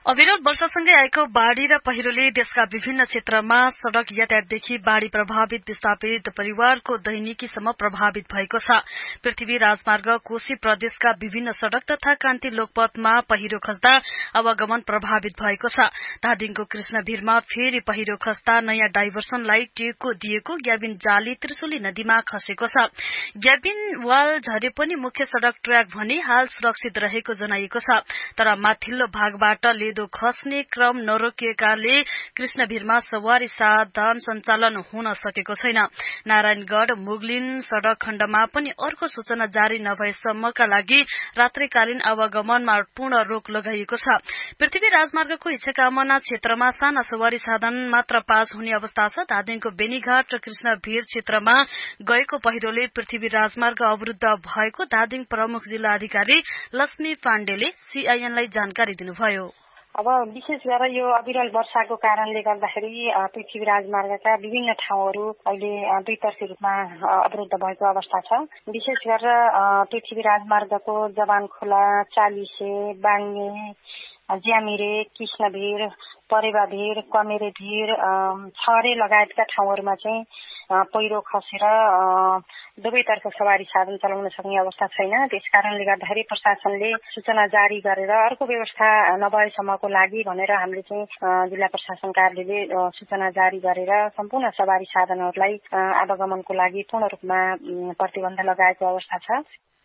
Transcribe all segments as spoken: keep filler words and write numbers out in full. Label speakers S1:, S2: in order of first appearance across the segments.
S1: अविरल वर्षासँगै आएको बाढ़ी र पहिरोले देशका विभिन्न क्षेत्रमा सड़क यातायातदेखि बाढ़ी प्रभावित विस्थापित परिवारको दैनिकीसम्म प्रभावित भएको छ। पृथ्वी राजमार्ग कोशी प्रदेशका विभिन्न सड़क तथा कान्ति लोकपथमा पहिरो खस्दा आवागमन प्रभावित भएको छ। धादिङको कृष्णभिरमा फेरि पहिरो खस्दा नयाँ डाइभर्सनलाई टेको दिएको ग्याबिन जाली त्रिशुली नदीमा खसेको छ। ग्याबिन वाल झरे पनि मुख्य सड़क ट्र्याक भने हाल सुरक्षित रहेको जनाइएको छ। तर माथिल्लो भागबाट लेदो खस्ने क्रम नरोकिएकाले कृष्णभिरमा सवारी साधन सञ्चालन हुन सकेको छैन। नारायणगढ़ मुगलिन सड़क खण्डमा पनि अर्को सूचना जारी नभएसम्मका लागि रात्रिकालीन आवागमनमा पूर्ण रोक लगाइएको छ। पृथ्वी राजमार्गको इच्छाकामना क्षेत्रमा साना सवारी साधन मात्र पास हुने अवस्था छ। धादिङको बेनीघाट र कृष्णभिर क्षेत्रमा गएको पहिरोले पृथ्वी राजमार्ग अवरुद्ध भएको धादिङ प्रमुख जिल्ला अधिकारी लक्ष्मी पाण्डेले सीआईएनलाई जानकारी दिनुभयो।
S2: अब विशेष गरेर यो अविरल वर्षाको कारणले गर्दाखेरि पृथ्वी राजमार्गका विभिन्न ठाउँहरू अहिले दुईतर्फी रूपमा अवरुद्ध भएको अवस्था छ। विशेष गरेर पृथ्वी राजमार्गको जवान खोला, चालिसे, बाङ्गे, ज्यामिरे, कृष्णभिर, परेवाभिर, कमेरेभिर, छरे लगायतका ठाउँहरूमा चाहिँ पहिरो खसेर दुवैतर्फ सवारी साधन चलाउन सक्ने अवस्था छैन। त्यसकारणले गर्दाखेरि प्रशासनले सूचना जारी गरेर अर्को व्यवस्था नभएसम्मको लागि भनेर हामीले चाहिँ जिल्ला प्रशासन कार्यालयले सूचना जारी गरेर सम्पूर्ण सवारी साधनहरूलाई आवागमनको लागि पूर्ण रूपमा प्रतिबन्ध लगाएको अवस्था छ।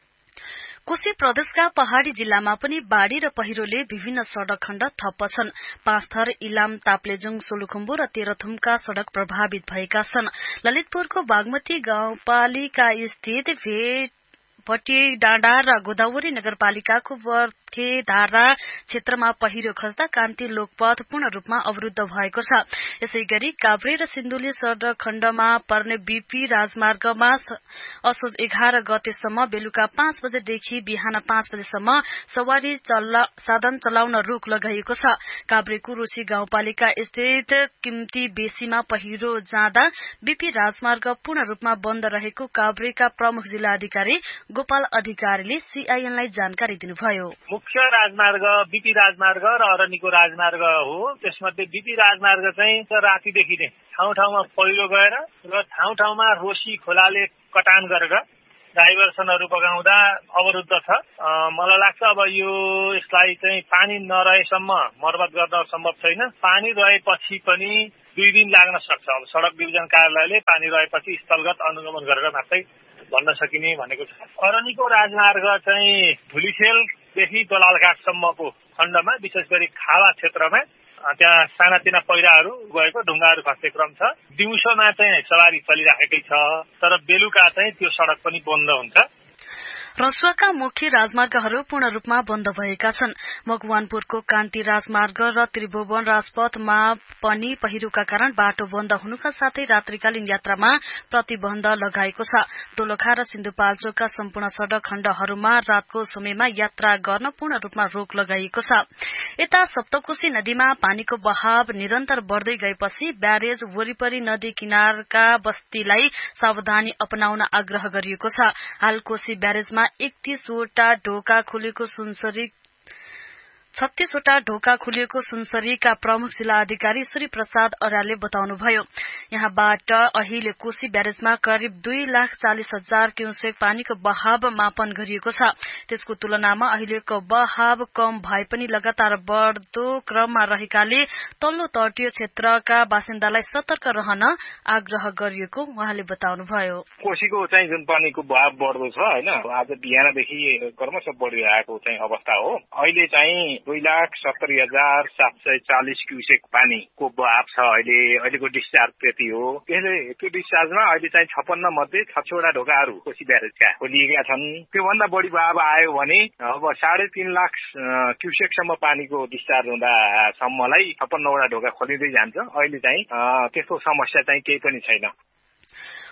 S1: कोशी प्रदेशका पहाड़ी जिल्लामा पनि बाढ़ी र पहिरोले विभिन्न सड़क खण्ड ठप्प छन्। पाँचथर, इलाम, ताप्लेजुङ, सोलुखुम्बु र तेह्रथुमका सड़क प्रभावित भएका छन्। ललितपुरको बागमती गाउँपालिका स्थित भेट पटी डाँडा र गोदावरी नगरपालिकाको बर्थेधारा क्षेत्रमा पहिरो खस्दा कान्ति लोकपथ पूर्ण रूपमा अवरुद्ध भएको छ। यसैगरी काभ्रे र सिन्धुली सड़क खण्डमा पर्ने बीपी राजमार्गमा असोज एघार गतेसम्म बेलुका पाँच बजेदेखि बिहान पाँच बजेसम्म सवारी साधन चलाउन रोक लगाइएको छ। काभ्रेको रोशी गाउँपालिका स्थित किम्ती बेसीमा पहिरो जाँदा बीपी राजमार्ग पूर्ण रूपमा बन्द रहेको काभ्रेका प्रमुख जिल्ला अधिकारी गोपाल अधिकारीले सीआईएनलाई जानकारी दिनुभयो।
S3: मुख्य राजमार्ग बीपी राजमार्ग र अरनिको राजमार्ग हो। त्यसमध्ये बीपी राजमार्ग चाहिँ रातिदेखि नै ठाउँ ठाउँमा पहिरो गएर र ठाउँ ठाउँमा रोशी खोलाले कटान गरेर डाइभर्सनहरू बगाउँदा अवरुद्ध छ। मलाई लाग्छ अब यो यसलाई चाहिँ पानी नरहेसम्म मर्मत गर्न सम्भव छैन। पानी रहेपछि पनि दुई दिन लाग्न सक्छ। अब सड़क डिभिजन कार्यालयले पानी रहेपछि स्थलगत अनुगमन गरेर मात्रै भन्न सकिने भनेको छ। अरनिको राजमार्ग चाहिँ धुलीखेलदेखि दोलालघाटसम्मको खण्डमा विशेष गरी खावा क्षेत्रमा त्यहाँ सानातिना पहिराहरू गएको ढुङ्गाहरू खस्ने क्रम छ। दिउँसोमा चाहिँ सवारी चलिराखेकै छ, तर बेलुका चाहिँ त्यो सड़क पनि बन्द हुन्छ।
S1: रसुवाका मुख्य राजमार्गहरू पूर्ण रूपमा बन्द भएका छन्। मकवानपुरको कान्ति राजमार्ग र त्रिभुवन राजपथमा पनि पहिरोका कारण बाटो बन्द हुनुका साथै रात्रिकालीन यात्रामा प्रतिबन्ध लगाएको छ। दोलखा र सिन्धुपाल्चोकका सम्पूर्ण सड़क खण्डहरूमा रातको समयमा यात्रा गर्न पूर्ण रूपमा रोक लगाइएको छ। यता सप्तकोशी नदीमा पानीको बहाव निरन्तर बढ्दै गएपछि ब्यारेज वरिपरि नदी किनारका बस्तीलाई सावधानी अपनाउन आग्रह गरिएको छ। हाल कोशी ब्यारेजमा एकतीसवटा ढोका खुलेको सुनसरी छत्तीसवटा ढोका खुलिएको सुनसरीका प्रमुख जिल्ला अधिकारी श्री प्रसाद अर्यालले बताउनुभयो। यहाँबाट अहिले कोशी ब्यारेजमा करिब दुई लाख चालिस हजार क्यूसेक पानीको बहाव मापन गरिएको छ। त्यसको तुलनामा अहिलेको बहाव कम भए पनि लगातार बढ्दो क्रममा रहेकाले तल्लो तटीय क्षेत्रका बासिन्दालाई सतर्क रहन आग्रह गरिएको उहाँले बताउनुभयो।
S4: कोशीको चाहिँ जुन पानीको बहाव बढ्दो छ हैन, आज बिहानदेखि क्रमशः बढिरहेको चाहिँ अवस्था हो। अहिले चाहिँ दुई लाख सत्तरी हजार सात सय चालिस क्यूसेक पानीको बहाव छ। अहिले अहिलेको डिस्चार्ज त्यति हो। त्यसले त्यो डिस्चार्जमा अहिले चाहिँ छप्पन्न मध्ये छवटा ढोकाहरू कोशी ब्यारेजका खोलिएका छन्। त्योभन्दा बढी बहाव आयो भने अब साढे तीन लाख क्यूसेकसम्म पानीको डिस्चार्ज हुँदासम्मलाई छप्पन्नवटा ढोका खोलिँदै जान्छ। अहिले चाहिँ त्यस्तो समस्या चाहिँ केही पनि छैन।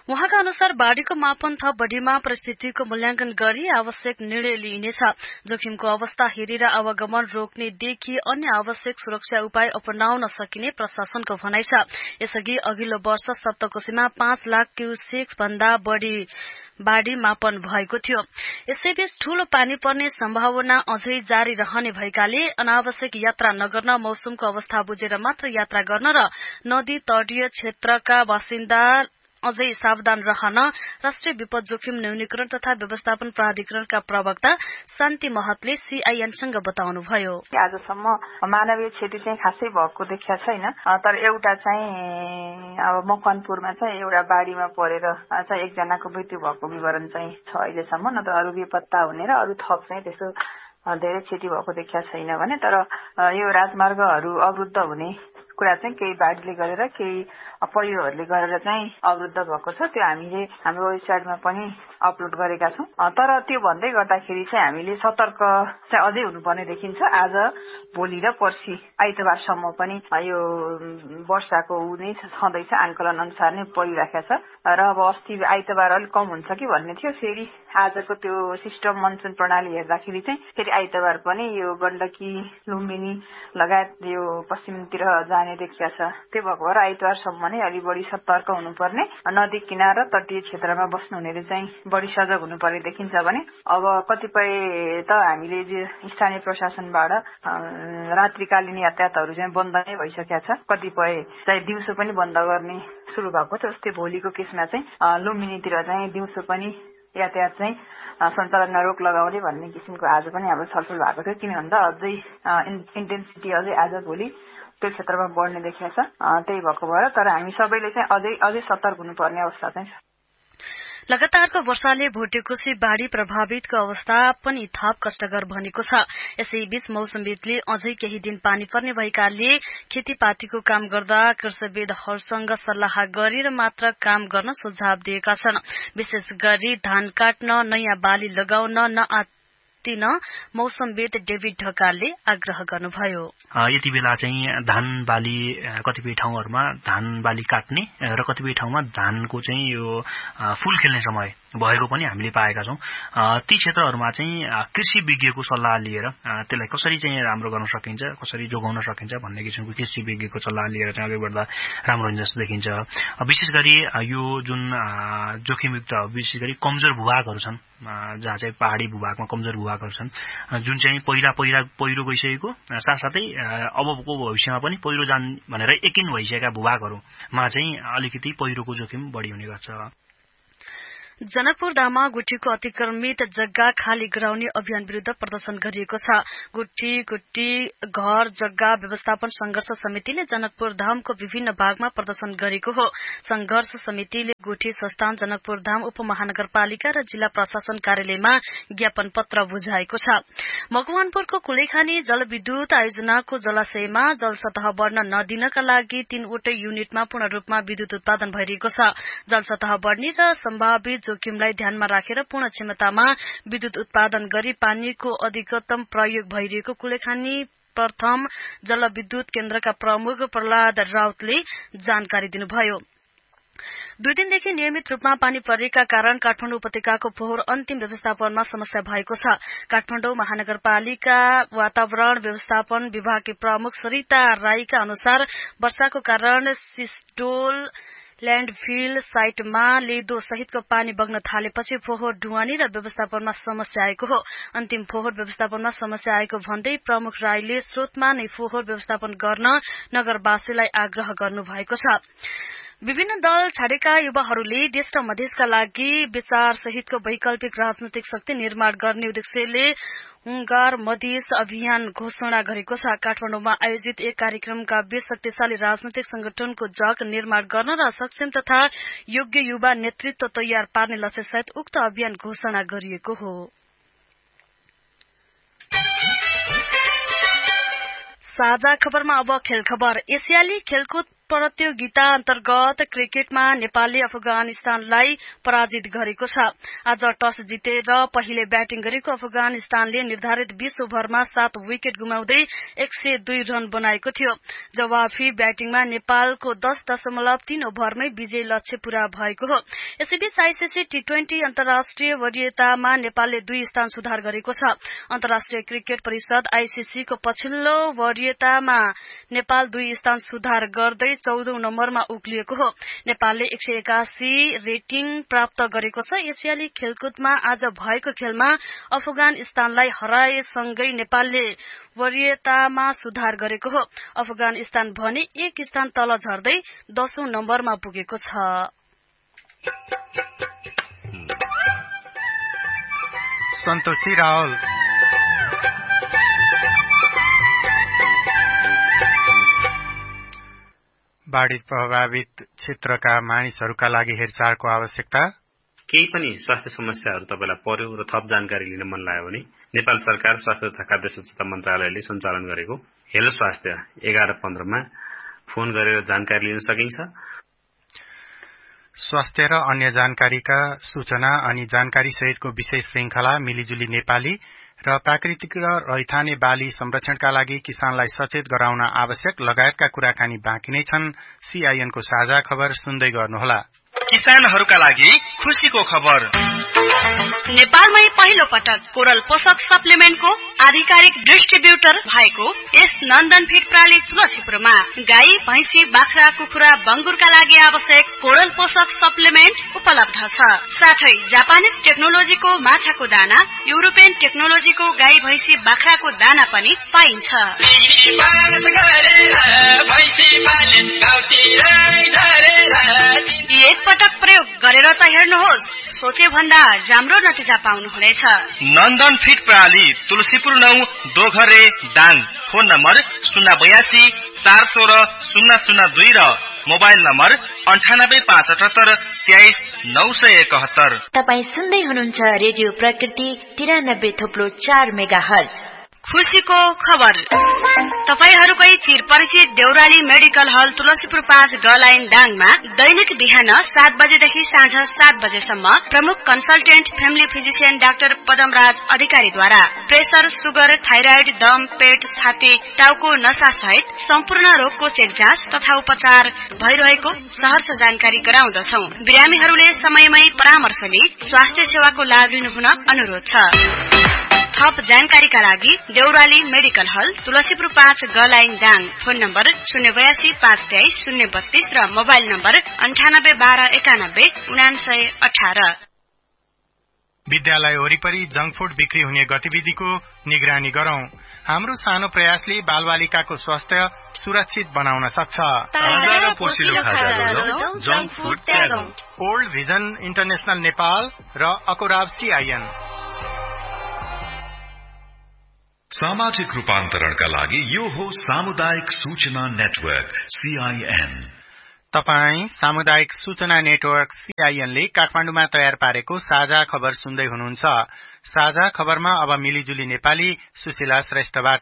S1: उहाँका अनुसार बाढ़ीको मापन थप बढ़ीमा परिस्थितिको मूल्याङ्कन गरी आवश्यक निर्णय लिइनेछ। जोखिमको अवस्था हेरेर आवागमन रोक्नेदेखि अन्य आवश्यक सुरक्षा उपाय अपनाउन सकिने प्रशासनको भनाइ छ। यसअघि अघिल्लो वर्ष सप्तकोशीमा पाँच लाख क्यूसेक भन्दा बढ़ी बाढ़ी मापन भएको थियो। यसैबीच ठूलो पानी पर्ने सम्भावना अझै जारी रहने भएकाले अनावश्यक यात्रा नगर्न, मौसमको अवस्था बुझेर मात्र यात्रा गर्न र नदी तटीय क्षेत्रका बासिन्दा अझै सावधान रहन राष्ट्रिय विपद जोखिम न्यूनीकरण तथा व्यवस्थापन प्राधिकरणका प्रवक्ता शान्ति महतले सीआईएनसँग बताउनुभयो।
S5: आजसम्म मानवीय क्षति चाहिँ खासै भएको देखिया छैन, तर एउटा चाहिँ अब मकवानपुरमा चाहिँ एउटा बाढीमा परेर चाहिँ एकजनाको मृत्यु भएको विवरण चाहिँ छ अहिलेसम्म, न त अरू बेपत्ता हुने र अरू थप चाहिँ त्यसो धेरै क्षति भएको देखिया छैन भने। तर यो राजमार्गहरू अवरुद्ध हुने कुरा चाहिँ केही बाढीले गरेर केही पहिरोहरूले गरेर चाहिँ अवरुद्ध भएको छ। त्यो हामीले हाम्रो वेबसाइटमा पनि अपलोड गरेका छौं। तर त्यो भन्दै गर्दाखेरि चाहिँ हामीले सतर्क चाहिँ अझै हुनुपर्ने देखिन्छ। आज भोलि र पर्सि आइतबारसम्म पनि यो वर्षाको नै छँदैछ, आंकलन अनुसार नै परिराखेको छ र अब अस्ति आइतबार अलिक कम हुन्छ कि भन्ने थियो। फेरि आजको त्यो सिस्टम मनसुन प्रणाली हेर्दाखेरि चाहिँ फेरि आइतबार पनि यो गण्डकी, लुम्बिनी लगायत यो पश्चिमतिर जाने देखिया छ। त्यो भएको भएर आइतबारसम्म नै अलि बढी सतर्क हुनुपर्ने, नदी किनारा तटीय क्षेत्रमा बस्नुहुनेले चाहिँ बढी सजग हुनुपर्ने देखिन्छ भने अब कतिपय त हामीले स्थानीय प्रशासनबाट रात्रिकालीन यातायातहरू चाहिँ बन्द नै भइसकेका छ। कतिपय चाहिँ दिउँसो पनि बन्द गर्ने सुरु भएको छ। जस्तै भोलिको केसमा चाहिँ लुम्बिनीतिर चाहिँ दिउँसो पनि यातायात चाहिँ सञ्चालनमा रोक लगाउने भन्ने किसिमको आज पनि हाम्रो छलफल भएको थियो। किन भन्दा अझै इन्टेन्सिटी अझै आज भोलि त्यो क्षेत्रमा बढ्ने देखिया छ। त्यही भएको भएर तर हामी सबैले चाहिँ अझै अझै सतर्क हुनुपर्ने अवस्था चाहिँ छ।
S1: लगातारको वर्षाले भोटेकोशी बाढ़ी प्रभावितको अवस्था पनि थप कष्टकर बनेको छ। यसैबीच मौसमविदले अझै केही दिन पानी पर्ने भएकाले खेतीपातीको काम गर्दा कृषिविदहरूसँग सल्लाह गरेर मात्र काम गर्न सुझाव दिएका छन्। विशेष गरी धान काट्न, नयाँ बाली लगाउन नआत्तिन मौसमविद डेभिड ढकालले आग्रह गर्नुभयो।
S6: यति बेला चाहिँ धान बाली कतिपय ठाउँहरूमा धान बाली काट्ने र कतिपय ठाउँमा धानको चाहिँ यो फूल खेल्ने समय भएको पनि हामीले पाएका छौं। ती क्षेत्रहरूमा चाहिँ कृषि विज्ञको सल्लाह लिएर त्यसलाई कसरी चाहिँ राम्रो गर्न सकिन्छ, कसरी जोगाउन सकिन्छ भन्ने किसिमको कृषि विज्ञको सल्लाह लिएर चाहिँ अघि बढ्दा राम्रो हुन्छ जस्तो देखिन्छ। विशेष गरी यो जुन जोखिमयुक्त विशेष गरी कमजोर भूभागहरू छन्, जहाँ चाहिँ पहाडी भूभागमा कमजोर भूभागहरू छन्, जुन चाहिँ पहिला पहिला पहिरो गइसकेको साथसाथै अबको भविष्यमा पनि पहिरो जान भनेर यकिन भइसकेका भूभागहरूमा चाहिँ अलिकति पहिरोको जोखिम बढी हुने गर्छ।
S1: जनकपुरधाममा गुठीको अतिक्रमित जग्गा खाली गराउने अभियान विरुद्ध प्रदर्शन गरिएको छ। गुठी गुठी घर जग्गा व्यवस्थापन संघर्ष समितिले जनकपुरधामको विभिन्न भागमा प्रदर्शन गरेको हो। संघर्ष समितिले गुठी संस्थान, जनकपुरधाम उपमहानगरपालिका र जिल्ला प्रशासन कार्यालयमा ज्ञापन पत्र बुझाएको छ। मकवानपुरको कुलेखानी जलविद्युत आयोजनाको जलाशयमा जलसतह बढ्न नदिनका लागि तीनवटै युनिटमा पूर्ण रूपमा विद्युत उत्पादन भइरहेको छ। जलसतह बढ्ने र सम्भावित जोखिमलाई ध्यानमा राखेर पूर्ण क्षमतामा विद्युत उत्पादन गरी पानीको अधिकतम प्रयोग भइरहेको कुलेखानी प्रथम जलविद्युत केन्द्रका प्रमुख प्रहलाद राउतले जानकारी दिनुभयो। दुई दिनदेखि नियमित रूपमा पानी परेका कारण काठमाडौँ उपत्यकाको फोहोर अन्तिम व्यवस्थापनमा समस्या भएको छ। काठमाडौँ महानगरपालिका वातावरण व्यवस्थापन विभागकी प्रमुख सरिता राईका अनुसार वर्षाको कारण सिस्टोल ल्याण्डफिल साइटमा लेदो सहितको पानी बग्न थालेपछि फोहोर ढुवानी र व्यवस्थापनमा समस्या आएको हो। अन्तिम फोहोर व्यवस्थापनमा समस्या आएको भन्दै प्रमुख राईले स्रोतमा नै फोहोर व्यवस्थापन गर्न नगरवासीलाई आग्रह गर्नुभएको छ। विभिन्न दल छाडेका युवाहरूले देश र मधेसका लागि विचार सहितको वैकल्पिक राजनैतिक शक्ति निर्माण गर्ने उद्देश्यले हुंगार मधेस अभियान घोषणा गरेको छ। काठमाडौँमा आयोजित एक कार्यक्रमका बीच शक्तिशाली राजनैतिक संगठनको जग निर्माण गर्न र सक्षम तथा योग्य युवा नेतृत्व तयार पार्ने लक्ष्यसहित उक्त अभियान घोषणा गरिएको हो। साझा खबरमा अब खेल खबर। एसियाली खेलकुद प्रतियोगिता अन्तर्गत क्रिकेटमा नेपालले अफगानिस्तानलाई पराजित गरेको छ। आज टस जितेर पहिले ब्याटिङ गरेको अफगानिस्तानले निर्धारित बीस ओभरमा सात विकेट गुमाउँदै एक सय दुई रन बनाएको थियो। जवाफी ब्याटिङमा नेपालको दस दशमलव तीन ओभरमै विजय लक्ष्य पूरा भएको हो। यसैबीच आईसीसी टी ट्वेन्टी अन्तर्राष्ट्रिय वरियतामा नेपालले दुई स्थान सुधार गरेको छ। अन्तर्राष्ट्रिय क्रिकेट परिषद आईसीसी को पछिल्लो वरियतामा नेपाल दुई स्थान सुधार गर्दै चौधौं नम्बरमा उक्लिएको हो। नेपालले एक सय एकासी रेटिङ प्राप्त गरेको छ। एसियाली खेलकुदमा आज भएको खेलमा अफगानिस्तानलाई हराएसँगै नेपालले वरियतामा सुधार गरेको हो। अफगानिस्तान भने एक स्थान तल झर्दै दशौं नम्बरमा पुगेको छ।
S7: सन्तोषी रावल बाढ़ी प्रभावित क्षेत्रका मानिसहरूका लागि हेरचाहको आवश्यकता।
S8: केही पनि स्वास्थ्य समस्याहरू तपाईलाई पर्यो र थप जानकारी लिन मन लाग्यो भने नेपाल सरकार स्वास्थ्य तथा खाद्य स्वच्छता मन्त्रालयले सञ्चालन गरेको हेलो स्वास्थ्य एघार पन्ध्रमा फोन गरेर जानकारी लिन सकिन्छ।
S7: स्वास्थ्य र अन्य जानकारीका सूचना अनि जानकारी सहितको विशेष श्रृंखला मिलिजुली नेपाली र प्राकृतिक र रैथाने बाली संरक्षणका लागि किसानलाई सचेत गराउन आवश्यक लगायतका कुराकानी बाँकी नै छन्। सीआईएन को साझा खबर सुन्दै गर्नुहोला।
S9: किसानहरूका लागि खुशीको खबर।
S1: नेपालमै पहिलो पटक कोरल पोषक सप्लिमेन्टको आधिकारिक डिस्ट्रिब्युटर भएको यस नन्दन फीड प्रणाली तुलसीपुरमा गाई, भैंसी, बाख्रा, कुखुरा, बंगुरका लागि आवश्यक कोरल पोषक सप्लिमेन्ट उपलब्ध छ। साथै जापानिज टेक्नोलोजीको माछाको दाना, युरोपियन टेक्नोलोजीको गाई, भैंसी, बाख्राको दाना पनि पाइन्छ। एक पटक प्रयोग गरेर त हेर्नुहोस्, सोचे भन्दा राम्रो नतिजा पाउनुहुनेछ।
S9: नन्दन फीड प्रणाली तुलसीपुर नौ दोघरे दाङ। फोन नम्बर शून्य बयासी चार सोह्र शून्य शून्य दुई र मोबाइल नम्बर अन्ठानब्बे पाँच अठहत्तर तेइस नौ सय एकहत्तर।
S10: तपाई सुन्दै हुनुहुन्छ रेडियो प्रकृति तिरानब्बे थोप्लो चार मेगा हर्ज।
S1: खुशीको खबर। तपाईहरूकै चिरपरिचित देउराली मेडिकल हल तुलसीपुर पाँच ग लाइन दाङमा दैनिक बिहान सात बजेदेखि साँझ सात बजेसम्म प्रमुख consultant family physician doctor Padamraj अधिकारीद्वारा प्रेसर, सुगर, थाइराइड, दम, पेट, छाती, टाउको नसा सहित सम्पूर्ण रोगको चेक जाँच तथा उपचार भइरहेको सहर्ष जानकारी गराउँदछौ। बिरामीहरूले समयमै परामर्श लिई स्वास्थ्य सेवाको लाभ लिनुहुन अनुरोध छ। थप जानकारीका लागि देउराली मेडिकल हल तुलसीपुर पाँच ग लाइन दाङ। फोन नम्बर शून्य बयासी पाँच तेइस शून्य बत्तीस र मोबाइल नम्बर अन्ठानब्बे बाह्र एकानब्बे उनासय अठार।
S7: विद्यालय वरिपरि जंक फूड बिक्री हुने गतिविधिको निगरानी गरौं। हाम्रो सानो प्रयासले बालबालिकाको स्वास्थ्य सुरक्षित बनाउन सक्छ। ओल्ड भिजन इन्टरनेशनल नेपाल र अकोराब सीआईएन।
S11: सामाजिक रूपान्तरणका लागि यो हो सामुदायिक सूचना नेटवर्क सीआईएन।
S7: तपाई सामुदायिक सूचना नेटवर्क सीआईएन ले काठमाडौँमा तयार पारेको साझा खबर सुन्दै हुनुहुन्छ। साझा खबरमा अब मिलिजुली नेपाली सुशीला श्रेष्ठबाट।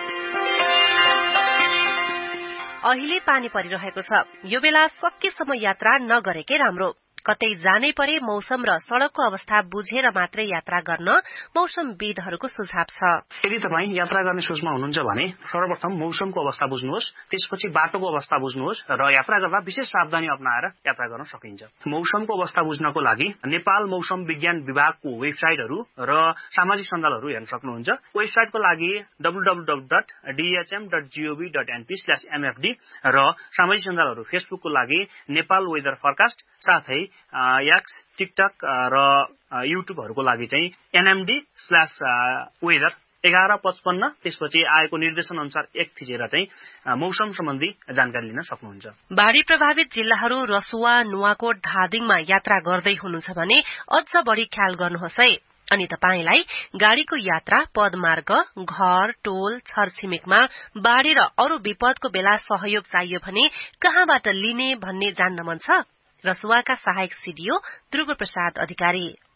S12: अहिले पानी परिरहेको छ। यो बेला सकेसम्म यात्रा नगरेकै राम्रो। कतै जानै परे मौसम र सड़कको अवस्था बुझेर मात्रै यात्रा गर्न मौसमविदहरूको सुझाव छ।
S13: यदि तपाईँ यात्रा गर्ने सोचमा हुनुहुन्छ भने सर्वप्रथम मौसमको अवस्था बुझ्नुहोस्, त्यसपछि बाटोको अवस्था बुझ्नुहोस् र यात्रा गर्दा विशेष सावधानी अपनाएर यात्रा गर्न सकिन्छ। मौसमको अवस्था बुझ्नको लागि नेपाल मौसम विज्ञान विभागको वेबसाइटहरू र सामाजिक सञ्जालहरू हेर्न सक्नुहुन्छ। वेबसाइटको लागि W W W dot DHM dot gov dot NP slash MFD र सामाजिक सञ्जालहरू फेसबुकको लागि नेपाल वेदर फरकास्ट, साथै एक्स, टिकटक र युट्युबहरूको लागि चाहिँ एनएमडी स्ल्यास वेदर एघार पचपन्न, त्यसपछि आएको निर्देशन अनुसार एक थिचेर चाहिँ मौसम सम्बन्धी जानकारी लिन सक्नुहुन्छ।
S12: बाढ़ी प्रभावित जिल्लाहरू रसुवा, नुवाकोट, धादिङमा यात्रा गर्दै हुनुहुन्छ भने अझ बढ़ी ख्याल गर्नुहोस् है। अनि तपाईलाई गाड़ीको यात्रा, पदमार्ग, घर, टोल, छरछिमेकमा बाढ़ी र अरू विपदको बेला सहयोग चाहियो भने कहाँबाट लिने भन्ने जान्न मन छ? रसुवाका सहायक सीडीओ ध्रुव प्रसाद अधिकारी।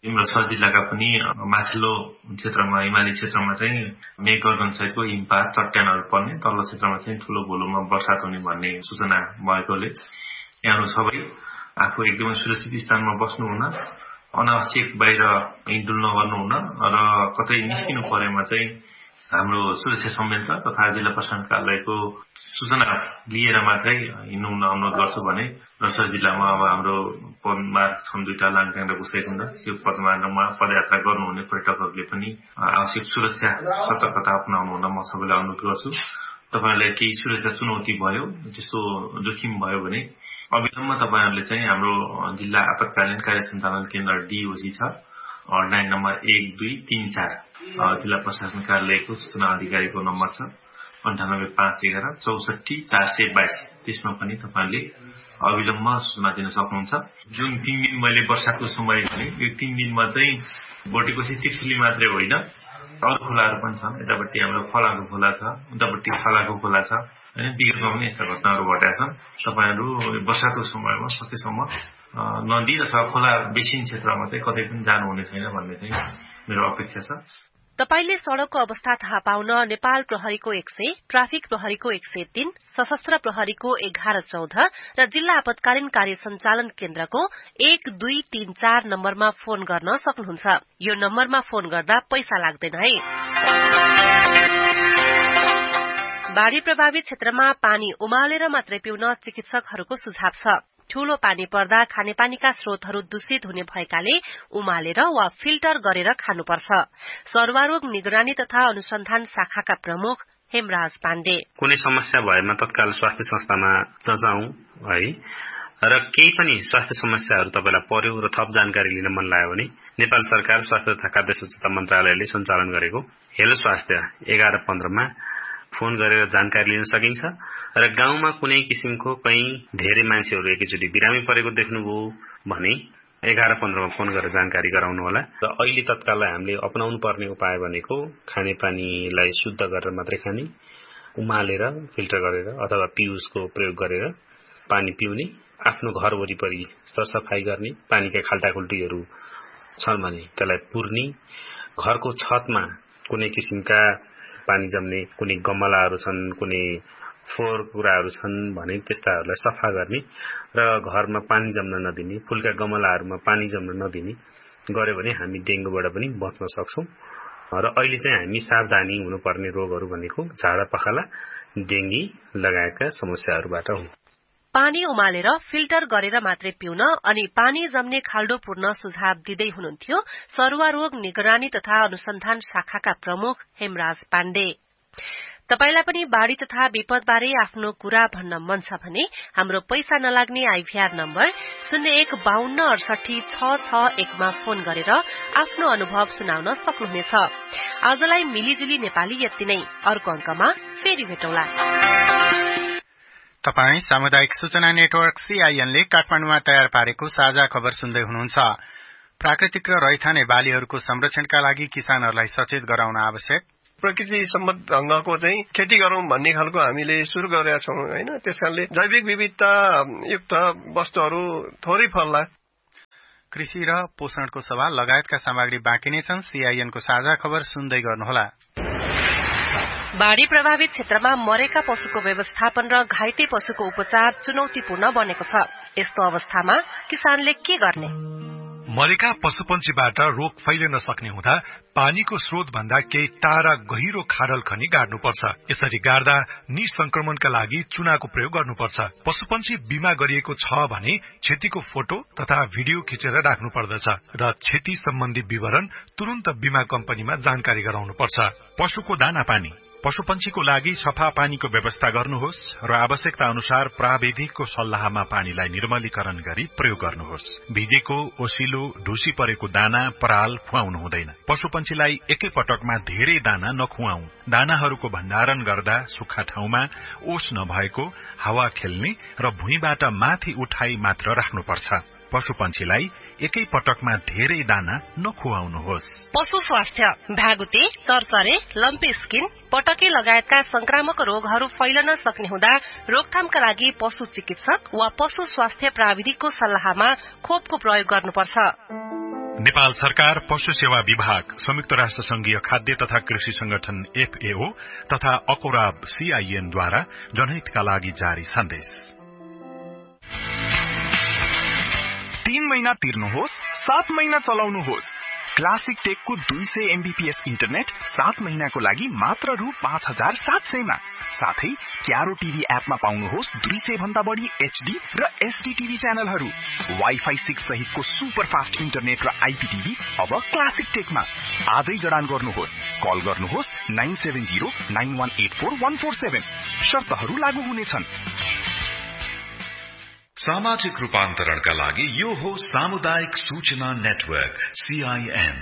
S14: रसुवा जिल्लाका पनि माथिल्लो क्षेत्रमा हिमाली क्षेत्रमा चाहिँ मेघगर्जन सहितको हिमपात चट्यानहरू पर्ने, तल्लो क्षेत्रमा चाहिँ ठूलो भोलुमा वर्षा हुने भन्ने सूचना भएकोले यहाँहरू सबै आफू एकदमै सुरक्षित स्थानमा बस्नुहुन, अनावश्यक बाहिर हिँडुल नगर्नुहुन र कतै निस्किनु परेमा चाहिँ हाम्रो सुरक्षा संयन्त्र तथा जिल्ला प्रशासन कार्यालयको सूचना लिएर मात्रै हिँड्नु हुन अनुरोध गर्छु भने रसुवा जिल्लामा अब हाम्रो पदमार्ग छन् दुईटा लाङटाङ र गुसाइकुण्ड, त्यो पदमार्गमा पदयात्रा गर्नुहुने पर्यटकहरूले पनि आवश्यक सुरक्षा सतर्कता अपनाउनु हुन म सबैलाई अनुरोध गर्छु। तपाईहरुलाई केही सुरक्षा चुनौती भयो, त्यस्तो जोखिम भयो भने अविलम्ब तपाईहरुले चाहिँ हाम्रो जिल्ला आपतकालीन कार्य सञ्चालन केन्द्र डीओसी छ, लाइन नम्बर एक दुई तीन चार जिल्ला प्रशासन कार्यालयको सूचना अधिकारीको नम्बर छ अन्ठानब्बे पाँच एघार चौसठी चार सय बाइस, त्यसमा पनि तपाईहरुले अविलम्ब सूचना दिन सक्नुहुन्छ। जुन तीन दिन मैले वर्षाको समय भने यो तीन दिनमा चाहिँ बोटेकोसी तिर्सुली मात्रै होइन, अरू खोलाहरू पनि छन्। यतापट्टि हाम्रो फलाको खोला छ, उतापट्टि छलाको खोला छ हैन। विगतमा पनि यस्ता घटनाहरू घटेका छन्। तपाईहरु वर्षाको समयमा सकेसम्म नदी अथवा खोला बेसिन क्षेत्रमा चाहिँ कतै पनि जानु हुने छैन भन्ने चाहिँ मेरो अपेक्षा छ।
S12: तपाईले सड़कको अवस्था थाहा पाउन नेपाल प्रहरीको एक सय, ट्राफिक प्रहरीको एक सय तीन, सशस्त्र प्रहरीको एघार चौध र जिल्ला आपतकालीन कार्य सञ्चालन केन्द्रको एक दुई तीन चार नम्बरमा फोन गर्न सक्नुहुन्छ। यो नम्बरमा फोन गर्दा पैसा लाग्दैन है। बाढ़ी प्रभावित क्षेत्रमा पानी उमालेर मात्रै पिउन चिकित्सकहरूको सुझाव छ। ठूलो पानी पर्दा खानेपानीका स्रोतहरू दूषित हुने भएकाले उमालेर वा फिल्टर गरेर खानुपर्छ। सर्वारोग निगरानी तथा अनुसन्धान शाखाका प्रमुख हेमराज पाण्डे,
S8: कुनै समस्या भएमा तत्काल स्वास्थ्य संस्थामा जाउँ है, र केही पनि स्वास्थ्य समस्याहरू तपाईलाई पर्यो र थप जानकारी लिन मन लाग्यो भने नेपाल सरकार स्वास्थ्य तथा खाद्य स्वच्छता मन्त्रालयले सञ्चालन गरेको हेलो स्वास्थ्य एघार पन्ध्रमा फोन गरेर जानकारी लिन सकिन्छ। र गाउँमा कुनै किसिमको कहीं धेरै मान्छेहरू एकैचोटि बिरामी परेको देख्नुभयो भने एघार पन्ध्रमा फोन गरेर जानकारी गराउनु होला। र अहिले तत्काललाई हामीले अपनाउनु पर्ने उपाय भनेको खानेपानीलाई शुद्ध गरेर मात्रै खाने, उमालेर फिल्टर गरेर अथवा पिउसको प्रयोग गरेर पानी पिउने, आफ्नो घर वरिपरि सरसफाई गर्ने, पानीका खाल्टाखुल्टीहरू छन् भने त्यसलाई पुर्ने, घरको छतमा कुनै किसिमका पानी जम्ने कुनै गमलाहरू छन्, कुनै फोहोर कुराहरू छन् भने त्यस्ताहरूलाई सफा गर्ने र घरमा पानी जम्न नदिने, फूलका गमलाहरूमा पानी जम्न नदिने गर्यो भने हामी डेंगूबाट पनि बच्न सक्छौं। र अहिले चाहिँ हामी सावधानी हुनुपर्ने रोगहरू भनेको झाडा पखाला, डेंगी लगायतका समस्याहरूबाट हो।
S12: पानी उमालेर फिल्टर गरेर मात्रै पिउन अनि पानी जम्ने खाल्डो पुर्न सुझाव दिँदै हुनुहुन्थ्यो सरुवा रोग निगरानी तथा अनुसन्धान शाखाका प्रमुख हेमराज पाण्डे। तपाईलाई पनि बाढ़ी तथा विपदबारे आफ्नो कुरा भन्न मन छ भने हाम्रो पैसा नलाग्ने आइभीआर नम्बर शून्य एक बाहन्न अडसठी छ छ एकमा फोन गरेर आफ्नो अनुभव सुनाउन सक्नुहुनेछ। आजलाई मिलिजुली नेपाली यति नै, अर्को अंकमा फेरि भेटौँला।
S7: तपाई सामुदायिक सूचना नेटवर्क सीआईएन ले काठमाडौँमा तयार पारेको साझा खबर सुन्दै हुनुहुन्छ। प्राकृतिक र रैथाने बालीहरूको संरक्षणका लागि किसानहरूलाई सचेत गराउन आवश्यक।
S15: प्रकृति सम्बद्ध ढंगको चाहिँ खेती गरौं भन्ने खालको हामीले सुरु गरेका छौं हैन। त्यसकारणले जैविक विविधता युक्त वस्तुहरू थोरै फल्ला।
S7: कृषि र पोषणको सवाल लगायतका सामग्री बाँकी नै छन्। सीआईएन को साझा खबर सुन्दै गर्नुहोला।
S12: बाढ़ी प्रभावित क्षेत्रमा मरेका पशुको व्यवस्थापन र घाइते पशुको उपचार चुनौतीपूर्ण बनेको छ। यस्तो अवस्थामा किसानले के गर्ने?
S16: मरेका पशुपन्छीबाट रोग फैलिन सक्ने हुँदा पानीको स्रोत भन्दा केही टाढा गहिरो खाडल खनी गाड्नुपर्छ। यसरी गाड्दा निसंक्रमणका लागि चुनाको प्रयोग गर्नुपर्छ। पशुपन्छी बीमा गरिएको छ भने क्षतिको फोटो तथा भिडियो खिचेर राख्नु पर्दछ र क्षति सम्बन्धी विवरण तुरन्त बीमा कम्पनीमा जानकारी गराउनुपर्छ।
S11: पशुको दाना पानी पशुपन्छीको लागि सफा पानीको व्यवस्था गर्नुहोस् र आवश्यकता अनुसार प्राविधिकको सल्लाहमा पानीलाई निर्मलीकरण गरी प्रयोग गर्नुहोस्। भिजेको, ओसिलो, ढुसी परेको दाना, पराल खुवाउनु हुँदैन। पशुपन्छीलाई एकै पटकमा धेरै दाना नखुवाऊ। दानाहरूको भण्डारण गर्दा सुक्खा ठाउँमा, ओस नभएको, हावा खेल्ने र भुइँबाट माथि उठाई मात्र राख्नुपर्छ। पशुपन्छीलाई एकै पटकमा धेरै दाना नखुवाउनुहोस्।
S12: पशु स्वास्थ्य भागुते, चरचरे, लम्पी स्किन, पटके लगायतका संक्रामक रोगहरू फैलन सक्ने हुँदा रोकथामका लागि पशु चिकित्सक वा पशु स्वास्थ्य प्राविधिकको सल्लाहमा खोपको प्रयोग गर्नुपर्छ।
S11: नेपाल सरकार पशु सेवा विभाग, संयुक्त राष्ट्र संघीय खाद्य तथा कृषि संगठन एफएओ तथा अकोराब सीआईएन द्वारा जनहितका लागि जारी सन्देश।
S17: तीन महिना तिर्नुहोस्, सात महिना चलाउनुहोस्। क्लासिक टेकको दुई सय एमबीपीएस इन्टरनेट सात महिनाको लागि मात्र रु पाँच हजार सात सयमा। साथै क्यारो टिभी एपमा पाउनुहोस् दुई सय भन्दा बढी एचडी र एसडी टिभी च्यानलहरू। वाइफाई सिक्स सहितको सुपर फास्ट इन्टरनेट र आइपीटिभी अब क्लासिक टेकमा। आजै जडान गर्नुहोस्। कल गर्नुहोस् nine seven zero nine one eight four one four seven. शर्तहरू लागू हुनेछन्।
S18: सामाजिक रूपान्तरणका लागि यो हो सामुदायिक सूचना नेटवर्क सीआईएन।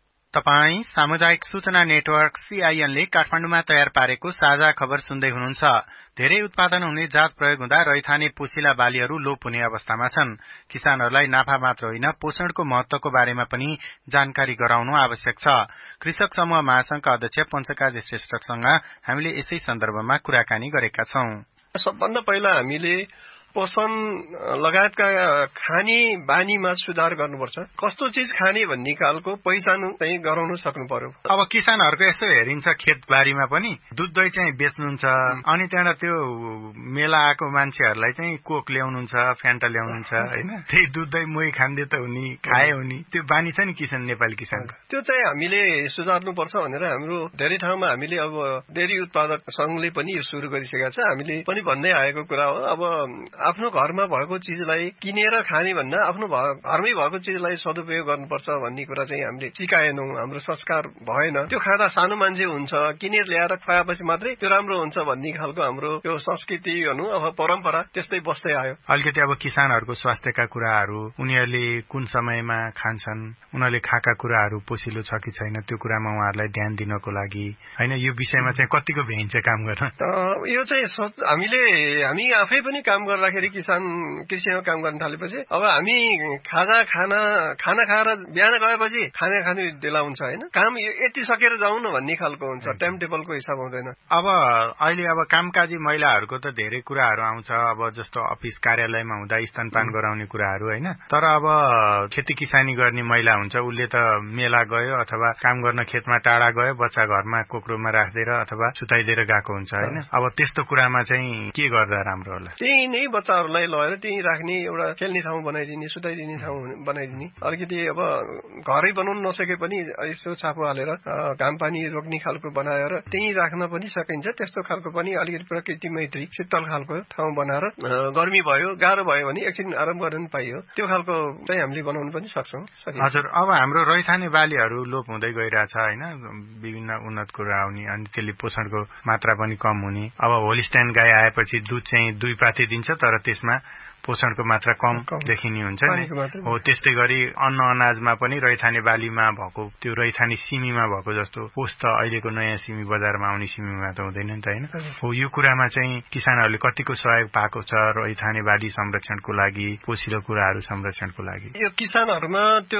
S7: तपाई सामुदायिक सूचना नेटवर्क सीआईएन ले काठमाडौँमा तयार पारेको साझा खबर सुन्दै हुनुहुन्छ। धेरै उत्पादन हुने जात प्रयोग हुँदा रैथाने पोसिला बालीहरू लोप हुने अवस्थामा छन्। किसानहरूलाई नाफा मात्र होइन, पोषणको महत्वको बारेमा पनि जानकारी गराउनु आवश्यक छ। कृषक समूह महासंघका अध्यक्ष पञ्चकाजी श्रेष्ठसँग हामीले यसै सन्दर्भमा कुराकानी गरेका छौं।
S15: सबभन्दा पहिला हामीले पोषण लगायतका खाने बानीमा सुधार गर्नुपर्छ। कस्तो चीज खाने भन्ने खालको पहिचान चाहिँ गराउन सक्नु पर्यो।
S7: अब किसानहरूको यस्तो हेरिन्छ खेतबारीमा पनि दुध दही चाहिँ बेच्नुहुन्छ, अनि त्यहाँबाट त्यो मेला आएको मान्छेहरूलाई चाहिँ कोक ल्याउनुहुन्छ, फ्यान्टा ल्याउनुहुन्छ हैन, त्यही दुध दही मोही खान्दे त हुने, खाए हुने, त्यो बानी छ नि किसान नेपाली किसानको।
S15: त्यो चाहिँ हामीले सुधार्नुपर्छ भनेर हाम्रो धेरै ठाउँमा हामीले अब डेरी उत्पादक संघले पनि यो सुरु गरिसकेका छ। हामीले पनि भन्दै आएको कुरा हो। अब आफ्नो घरमा भएको चीजलाई किनेर खाने भन्दा आफ्नो घरमै भएको चीजलाई सदुपयोग गर्नुपर्छ भन्ने कुरा चाहिँ हामीले सिकाएनौं। हाम्रो संस्कार भएन। त्यो खाँदा सानो मान्छे हुन्छ, किनेर ल्याएर खुवाएपछि मात्रै त्यो राम्रो हुन्छ भन्ने खालको हाम्रो त्यो संस्कृति भनौं अब परम्परा त्यस्तै बस्दै आयो।
S7: अलिकति अब किसानहरूको स्वास्थ्यका कुराहरू, उनीहरूले कुन समयमा खान्छन्, उनीहरूले खाएका कुराहरू पोसिलो छ कि छैन, त्यो कुरामा उहाँहरूलाई ध्यान दिनको लागि हैन, यो विषयमा चाहिँ कतिको भ्याइन्छ काम गर्न?
S15: यो चाहिँ हामीले हामी आफै पनि काम गर्दा किसान कृषिमा काम गर्न थालेपछि अब हामी खाजा खाना खाना खाएर बिहान गएपछि खाना खाने बेला हुन्छ हैन, काम यति सकेर जाउँ न भन्ने खालको हुन्छ, टाइम टेबलको हिसाब हुँदैन।
S7: अब अहिले अब कामकाजी महिलाहरूको त धेरै कुराहरू आउँछ, अब जस्तो अफिस कार्यालयमा हुँदा स्तनपान गराउने कुराहरू हैन, तर अब खेती किसानी गर्ने महिला हुन्छ, उसले त मेला गयो अथवा काम गर्न खेतमा टाढा गयो, बच्चा घरमा कोक्रोमा राख्दिएर अथवा सुताइदिएर गएको हुन्छ हैन। अब त्यस्तो कुरामा चाहिँ के गर्दा राम्रो होला?
S15: त्यही नै बच्चाहरूलाई लगेर त्यही राख्ने, एउटा खेल्ने ठाउँ बनाइदिने, सुताइदिने ठाउँ बनाइदिने। अलिकति अब घरै बनाउन नसके पनि यसो छापो हालेर घाम पानी रोक्ने खालको बनाएर त्यही राख्न पनि सकिन्छ। त्यस्तो खालको पनि अलिकति प्रकृति मैत्री शीतल खालको ठाउँ बनाएर गर्मी भयो गाह्रो भयो भने एकछिन आराम गर्न पाइयो, त्यो खालको चाहिँ हामीले बनाउन पनि सक्छौं।
S7: हजुर, अब हाम्रो रैथाने बालीहरू लोप हुँदै गइरहेछ हैन, विभिन्न उन्नत कुरा आउने, अनि त्यसले पोषणको मात्रा पनि कम हुने। अब होलिस्टाइन गाई आएपछि दुध चाहिँ दुई पाते दिन्छ, तर त्यसमा पोषणको मात्रा कम देखिने हुन्छ नि। हो त्यस्तै गरी अन्न अनाजमा पनि रैथाने बालीमा भएको त्यो रैथाने सिमीमा भएको जस्तो पोष त अहिलेको नयाँ सिमी बजारमा आउने सिमीमा त हुँदैन नि त हैन। हो यो कुरामा चाहिँ किसानहरूले कतिको सहयोग पाएको छ रैथाने बाली संरक्षणको लागि, पोषिलो कुराहरू संरक्षणको लागि?
S15: यो किसानहरूमा त्यो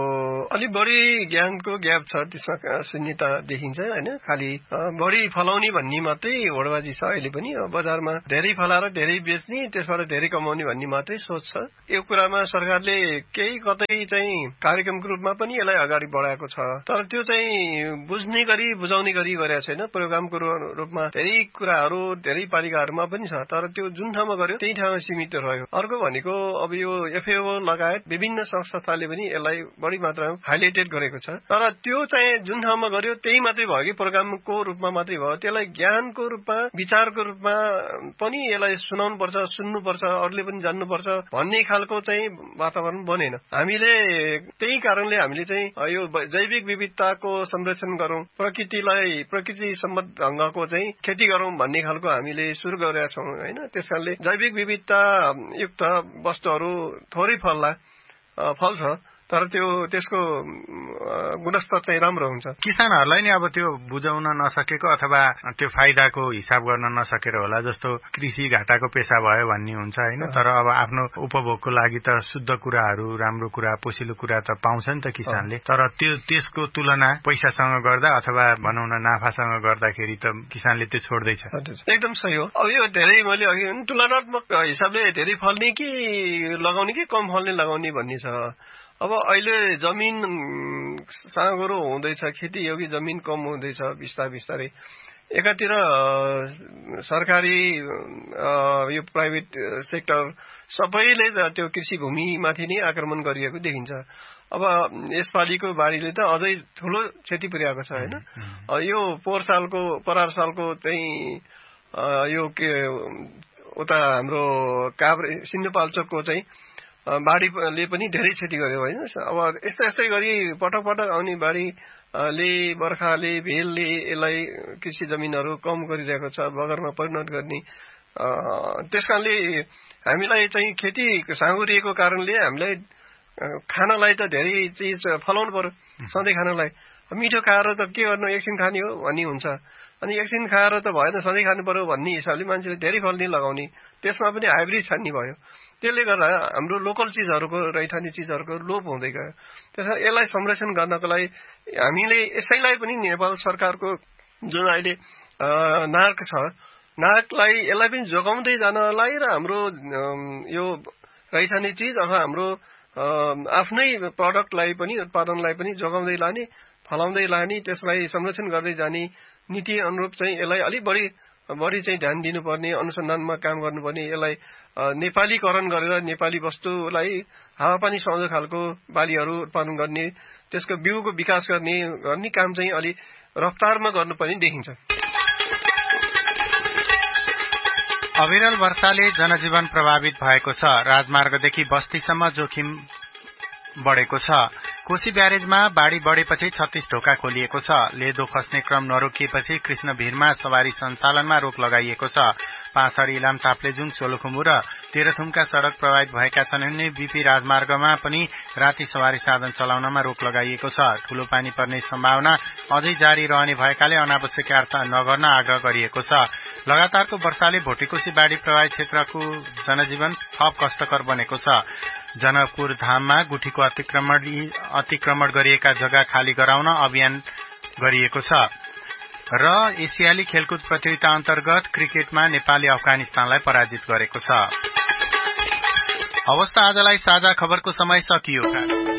S15: अलि बढी ज्ञानको ग्याप छ, त्यसमा शून्यता देखिन्छ हैन। खाली बढी फलाउने भन्ने मात्रै होडबाजी छ अहिले पनि। बजारमा धेरै फलाएर धेरै बेच्ने, त्यसबाट धेरै कमाउने भन्ने मात्रै सोच छ। यो कुरामा सरकारले केही कतै चाहिँ कार्यक्रमको रूपमा पनि यसलाई अगाडि बढाएको छ, तर त्यो चाहिँ बुझ्ने गरी बुझाउने गरी गरेको छैन। प्रोग्रामको रूपमा धेरै कुराहरू धेरै पालिकाहरूमा पनि छ, तर त्यो जुन ठाउँमा गर्यो त्यही ठाउँमा सीमित रह्यो। अर्को भनेको अब यो एफएओ लगायत विभिन्न संस्थाले पनि यसलाई बढी मात्रामा हाइलाइटेड गरेको छ, तर त्यो चाहिँ जुन ठाउँमा गर्यो त्यही मात्रै भयो कि प्रोग्रामको रूपमा मात्रै भयो। त्यसलाई ज्ञानको रूपमा विचारको रूपमा पनि यसलाई सुनाउनु पर्छ, सुन्नुपर्छ, अरूले पनि जान्नुपर्छ भन्ने खालको चाहिँ वातावरण बनेन। हामीले त्यही कारणले हामीले चाहिँ यो जैविक विविधताको संरक्षण गरौं, प्रकृतिलाई प्रकृति सम्बद्ध ढंगको चाहिँ खेती गरौं भन्ने खालको हामीले सुरु गरेका छौं हैन। त्यसकारणले जैविक विविधता युक्त वस्तुहरू थोरै फल्ला फल्छ, तर त्यो त्यसको गुणस्तर चाहिँ राम्रो हुन्छ।
S7: किसानहरूलाई नि अब त्यो बुझाउन नसकेको अथवा त्यो फाइदाको हिसाब गर्न नसकेर होला, जस्तो कृषि घाटाको पेशा भयो भन्ने हुन्छ हैन। तर अब आफ्नो उपभोगको लागि त शुद्ध कुराहरू, राम्रो कुरा, पोसिलो कुरा त पाउँछ नि त किसानले, तर त्यो त्यसको तुलना पैसासँग गर्दा अथवा भनौँ न नाफासँग गर्दाखेरि त किसानले त्यो छोड्दैछ।
S15: एकदम सही हो। अब यो धेरै मैले अघि तुलनात्मक हिसाबले धेरै फल्ने कि लगाउने कि कम फल्ने लगाउने भन्ने छ। अब अहिले जमिन साँगुरो हुँदैछ, खेतीयोगी जमिन कम हुँदैछ बिस्तारै बिस्तारै। एकातिर सरकारी यो प्राइभेट सेक्टर सबैले त्यो कृषि भूमिमाथि नै आक्रमण गरिएको देखिन्छ। अब यसपालिको बाढीले त अझै ठुलो क्षति पुर्याएको छ हैन। यो पोहोर सालको परार सालको चाहिँ यो के उता हाम्रो काभ्रे सिन्धुपाल्चोकको चाहिँ बाढीले पनि धेरै क्षति गर्यो होइन। अब यस्तै यस्तै गरी पटक पटक आउने बाढीले बर्खाले भेलले यसलाई कृषि जमिनहरू कम गरिरहेको छ, बगरमा परिणत गर्ने। त्यसकारणले हामीलाई चाहिँ खेती साँगुरिएको कारणले हामीलाई खानलाई त धेरै चिज फलाउनु पर्यो। सधैँ खानलाई मिठो खाएर त के गर्नु, एकछिन खाने हो भन्ने हुन्छ। अनि एकछिन खाएर त भएन, सधैँ खानु पर्यो भन्ने हिसाबले मान्छेले धेरै फल नै लगाउने, त्यसमा पनि हाइब्रिड छान्ने भयो। त्यसले गर्दा हाम्रो लोकल चिजहरूको, रैथाने चिजहरूको लोप हुँदै गयो। त्यसैले यसलाई संरक्षण गर्नको लागि हामीले यसैलाई पनि नेपाल सरकारको जुन अहिले नाक छ, नाकलाई यसलाई पनि जोगाउँदै जानलाई र हाम्रो यो रैथाने चिज अथवा हाम्रो आफ्नै प्रडक्टलाई पनि, उत्पादनलाई पनि जोगाउँदै लाने, फलाउँदै लाने, त्यसलाई संरक्षण गर्दै जाने नीति अनुरूप चाहिँ यसलाई अलिक बढी बढी चाहिँ ध्यान दिनुपर्ने, अनुसन्धानमा काम गर्नुपर्ने, यसलाई नेपालीकरण गरेर नेपाली वस्तुलाई हावापानी सुहाउँदो खालको बालीहरू उत्पादन गर्ने, त्यसको बिउको विकास गर्ने गर्ने काम चाहिँ अलि रफ्तारमा गर्नुपर्ने देखिन्छ।
S7: अविरल वर्षाले जनजीवन प्रभावित भएको छ। राजमार्गदेखि बस्तीसम्म जोखिम बढेको छ। कोशी ब्यारेजमा बाढ़ी बढेपछि छत्तीस ढोका खोलिएको छ। लेदो खस्ने क्रम नरोकिएपछि कृष्णभिरमा सवारी सञ्चालनमा रोक लगाइएको छ। पाँचहरी इलाम ताप्लेजुङ सोलुखुम्बु र तेह्रथुमका सड़क प्रभावित भएका छन् भने बीपी राजमार्गमा पनि राति सवारी साधन चलाउनमा रोक लगाइएको छ। ठूलो पानी पर्ने सम्भावना अझै जारी रहने भएकाले अनावश्यक यात्रा नगर्न आग्रह गरिएको छ। लगातारको वर्षाले भोटेकोशी बाढ़ी प्रभावित क्षेत्रको जनजीवन थप कष्टकर बनेको छ। जनकपुर धाममा गुठीको अतिक्रमण अतिक्रमण गरिएका जग्गा खाली गराउन अभियान गरिएको छ र एसियाली खेलकुद प्रतियोगिता अन्तर्गत क्रिकेटमा नेपालले अफगानिस्तानलाई पराजित गरेको छ। अवस्था आजलाई साझा खबरको समय सकियो।